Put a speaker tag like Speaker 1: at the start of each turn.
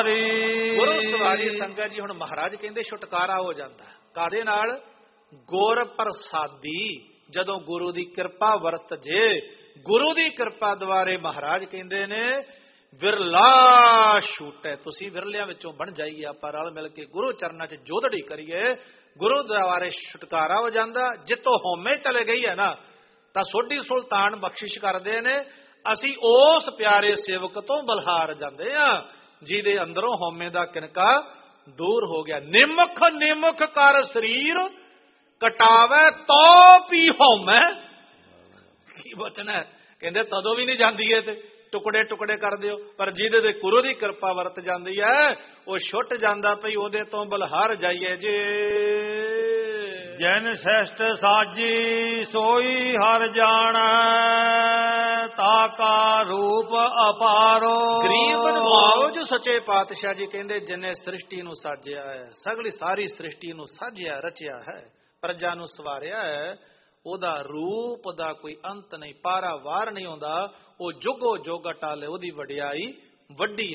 Speaker 1: ਗੁਰੂ ਸਵਾਰੀ ਸੰਗਤ ਜੀ। ਹੁਣ ਮਹਾਰਾਜ ਕਹਿੰਦੇ ਛੁਟਕਾਰਾ ਹੋ ਜਾਂਦਾ ਕਾਦੇ ਨਾਲ? ਗੁਰ ਪ੍ਰਸਾਦੀ। ਜਦੋਂ ਗੁਰੂ ਦੀ ਕਿਰਪਾ ਵਰਤ ਜੇ, ਗੁਰੂ ਦੀ ਕਿਰਪਾ ਦੁਆਰੇ ਮਹਾਰਾਜ ਕਹਿੰਦੇ ਨੇ ਵਿਰਲਾ ਛੂਟੈ। ਤੁਸੀਂ ਵਿਰਲਿਆਂ ਵਿੱਚੋਂ ਬਣ ਜਾਈਏ, ਆਪਾਂ ਰਲ ਮਿਲ ਕੇ ਗੁਰੂ ਚਰਨਾਂ 'ਚ ਜੋਦੜੀ ਕਰੀਏ, ਗੁਰੂ ਦੁਆਰੇ ਛੁਟਕਾਰਾ ਹੋ ਜਾਂਦਾ। ਜਿੱਤੋਂ ਹਉਮੈ ਚਲੇ ਗਈ ਹੈ ਨਾ, ਤਾਂ ਸੋਢੀ ਸੁਲਤਾਨ ਬਖਸ਼ਿਸ਼ ਕਰਦੇ ਨੇ, ਅਸੀਂ ਉਸ ਪਿਆਰੇ ਸੇਵਕ ਤੋਂ ਬਲਹਾਰ ਜਾਂਦੇ ਆ ਜਿਹਦੇ ਅੰਦਰੋਂ ਹਉਮੈ ਦਾ ਕਿਨਕਾ ਦੂਰ ਹੋ ਗਿਆ। ਨਿਮਖ ਨਿਮਖ ਕਰ ਸਰੀਰ ਕਟਾਵੇ ਤੋ ਪੀ ਹਉਮੈ। ਕੀ ਬਚਨ ਹੈ? ਕਹਿੰਦੇ ਤਦੋਂ ਵੀ ਨਹੀਂ ਜਾਂਦੀ ਹੈ ਤੇ ਟੁਕੜੇ ਟੁਕੜੇ ਕਰ ਦਿਓ, ਪਰ ਜਿਹਦੇ ਦੇ ਗੁਰੂ ਦੀ ਕਿਰਪਾ ਵਰਤ ਜਾਂਦੀ ਹੈ ਉਹ ਛੁੱਟ ਜਾਂਦਾ ਪਈ ਉਹਦੇ ਤੋਂ ਬਲਹਾਰ ਜਾਈਏ ਜੀ।
Speaker 2: ਜਨ ਸ੍ਰੇਸ਼ਟ ਸਾਜੀ ਸੋਈ ਹਰ ਜਾਣੈ, ਤਾਕਾ ਰੂਪ ਅਪਾਰੋ।
Speaker 1: ਗਰੀਬ ਬਣਵਾਓ ਜੋ ਸੱਚੇ ਪਾਤਸ਼ਾਹ ਜੀ ਕਹਿੰਦੇ ਜਿਨੇ ਸ੍ਰਿਸ਼ਟੀ ਨੂੰ ਸਾਜਿਆ ਹੈ, ਸਗਲੀ ਸਾਰੀ ਸ੍ਰਿਸ਼ਟੀ ਨੂੰ ਸਾਜਿਆ ਰਚਿਆ ਹੈ, ਪ੍ਰਜਾ ਨੂੰ ਸਵਾਰਿਆ ਹੈ, ਉਹਦਾ ਰੂਪ ਦਾ ਕੋਈ ਅੰਤ ਨਹੀਂ, ਪਾਰਾਵਾਰ ਨਹੀਂ ਆਉਂਦਾ। ਉਹ ਜੁਗੋ ਜੁਗ ਟਾਲੇ ਉਹਦੀ ਵਡਿਆਈ ਵੱਡੀ